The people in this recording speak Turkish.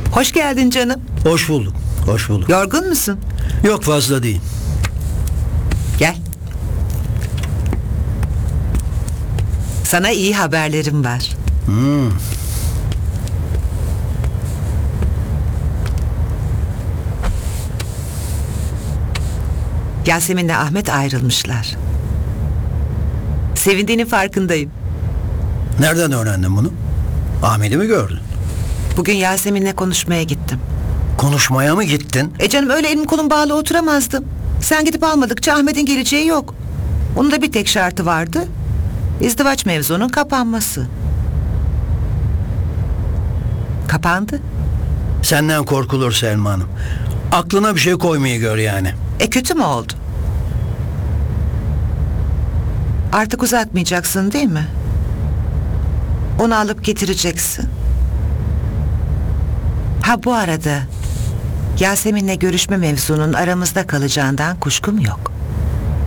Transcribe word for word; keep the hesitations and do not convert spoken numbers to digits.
Hoş geldin canım. Hoş bulduk, hoş bulduk. Yorgun musun? Yok, fazla değil. Gel. Sana iyi haberlerim var. Hmm. Yasemin'le Ahmet ayrılmışlar. Sevindiğinin farkındayım. Nereden öğrendin bunu? Ahmet'i mi gördün? Bugün Yasemin'le konuşmaya gittim. Konuşmaya mı gittin? E canım, öyle elim kolum bağlı oturamazdım. Sen gidip almadıkça Ahmet'in geleceği yok. Onun da bir tek şartı vardı. İzdivaç mevzunun kapanması. Kapandı. Senden korkulur Selma Hanım. Aklına bir şey koymayı gör yani. E kötü mü oldu? Artık uzatmayacaksın değil mi? Onu alıp getireceksin. Ha, bu arada Yasemin'le görüşme mevzunun aramızda kalacağından kuşkum yok.